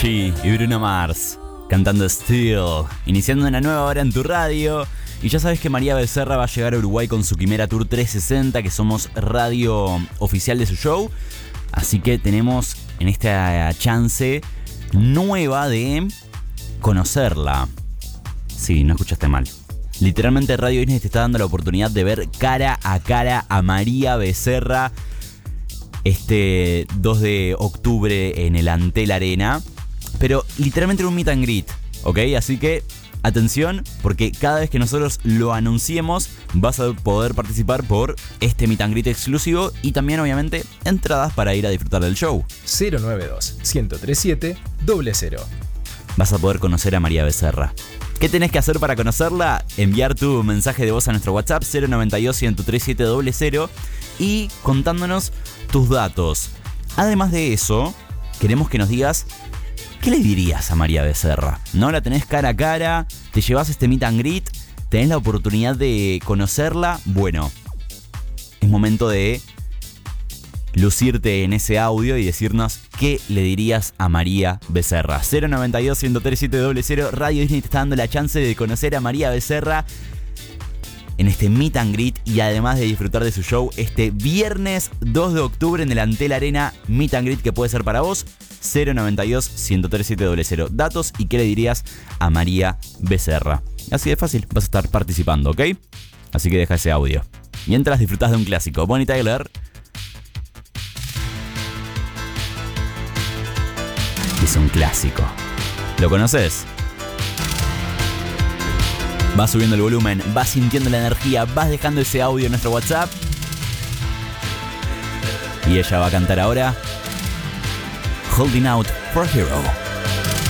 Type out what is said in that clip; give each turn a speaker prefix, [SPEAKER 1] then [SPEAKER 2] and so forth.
[SPEAKER 1] y Bruno Mars cantando Still, iniciando una nueva hora en tu radio. Y ya sabes que María Becerra va a llegar a Uruguay con su Quimera Tour 360, que somos radio oficial de su show. Así que tenemos en esta chance nueva de conocerla. Sí, no escuchaste mal. Literalmente Radio Disney te está dando la oportunidad de ver cara a María Becerra este 2 de octubre en el Antel Arena. Pero literalmente en un meet and greet, ¿ok? Así que atención, porque cada vez que nosotros lo anunciemos vas a poder participar por este meet and greet exclusivo y también obviamente entradas para ir a disfrutar del show.
[SPEAKER 2] 092-1037-00.
[SPEAKER 1] Vas a poder conocer a María Becerra. ¿Qué tenés que hacer para conocerla? Enviar tu mensaje de voz a nuestro WhatsApp 092-1037-00 y contándonos tus datos. Además de eso, queremos que nos digas ¿qué le dirías a María Becerra? ¿No la tenés cara a cara? ¿Te llevas este meet and greet? ¿Tenés la oportunidad de conocerla? Bueno, es momento de lucirte en ese audio y decirnos qué le dirías a María Becerra. 092-1037-00. Radio Disney te está dando la chance de conocer a María Becerra en este meet and greet y además de disfrutar de su show este viernes 2 de octubre en el Antel Arena. Meet and greet que puede ser para vos. 092-1037-00. Datos y qué le dirías a María Becerra. Así de fácil, vas a estar participando, ¿ok? Así que deja ese audio. Mientras disfrutas de un clásico, Bonnie Tyler. Es un clásico. ¿Lo conoces? Vas subiendo el volumen, vas sintiendo la energía, vas dejando ese audio en nuestro WhatsApp. Y ella va a cantar ahora Holding Out for a Hero.